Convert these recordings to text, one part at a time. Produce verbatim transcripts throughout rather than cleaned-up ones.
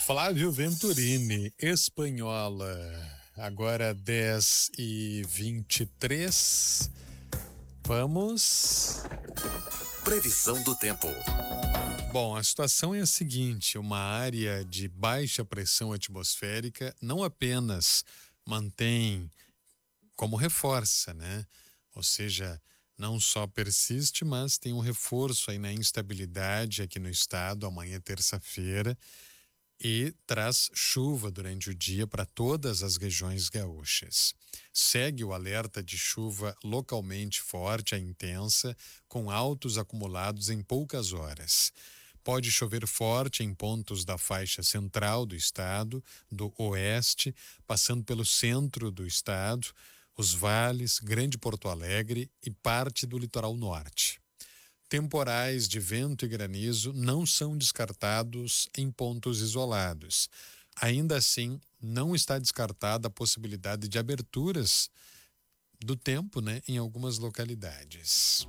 Flávio Venturini, Espanhola. Agora dez e vinte e três. Vamos. Previsão do tempo. Bom, a situação é a seguinte: uma área de baixa pressão atmosférica não apenas mantém, como reforça, né? Ou seja, não só persiste, mas tem um reforço aí na instabilidade aqui no estado, amanhã terça-feira, e traz chuva durante o dia para todas as regiões gaúchas. Segue o alerta de chuva localmente forte a intensa, com altos acumulados em poucas horas. Pode chover forte em pontos da faixa central do estado, do oeste, passando pelo centro do estado, os vales, Grande Porto Alegre e parte do litoral norte. Temporais de vento e granizo não são descartados em pontos isolados. Ainda assim, não está descartada a possibilidade de aberturas do tempo, né, em algumas localidades.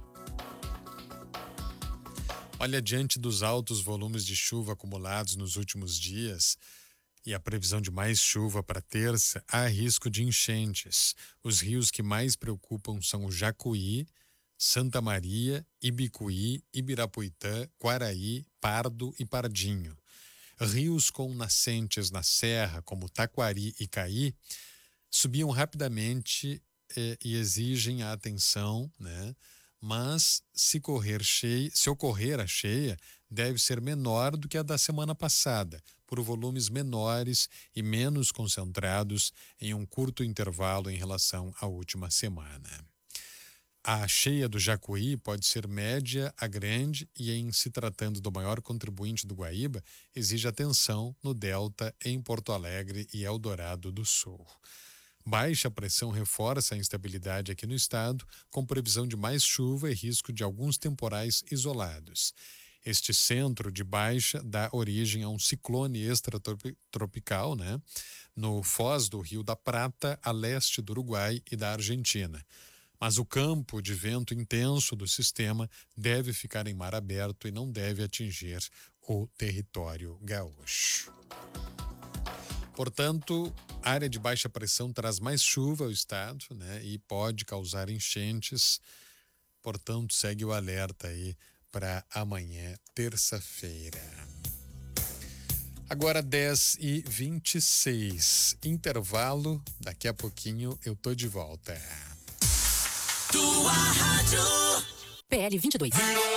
Olha, diante dos altos volumes de chuva acumulados nos últimos dias e a previsão de mais chuva para terça, há risco de enchentes. Os rios que mais preocupam são o Jacuí, Santa Maria, Ibicuí, Ibirapuitã, Quaraí, Pardo e Pardinho. Rios com nascentes na serra, como Taquari e Caí, subiam rapidamente eh, e exigem a atenção, né? Mas se correr cheia, se ocorrer a cheia, deve ser menor do que a da semana passada, por volumes menores e menos concentrados em um curto intervalo em relação à última semana. A cheia do Jacuí pode ser média a grande e, em se tratando do maior contribuinte do Guaíba, exige atenção no delta em Porto Alegre e Eldorado do Sul. Baixa pressão reforça a instabilidade aqui no estado, com previsão de mais chuva e risco de alguns temporais isolados. Este centro de baixa dá origem a um ciclone extratropical, né, no foz do Rio da Prata, a leste do Uruguai e da Argentina. Mas o campo de vento intenso do sistema deve ficar em mar aberto e não deve atingir o território gaúcho. Portanto, área de baixa pressão traz mais chuva ao estado, né, e pode causar enchentes. Portanto, segue o alerta aí para amanhã, terça-feira. Agora dez e vinte e seis. Intervalo. Daqui a pouquinho eu tô de volta. Tua rádio P L vinte e dois.